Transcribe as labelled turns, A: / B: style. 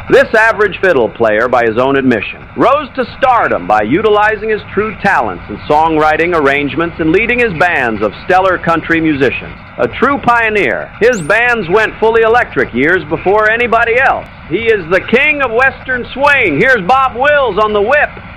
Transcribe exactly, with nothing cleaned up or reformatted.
A: This average fiddle player, by his own admission, rose to stardom by utilizing his true talents in songwriting, arrangements, and leading his bands of stellar country musicians. A true pioneer, his bands went fully electric years before anybody else. He is the king of Western swing. Here's Bob Wills on the whip.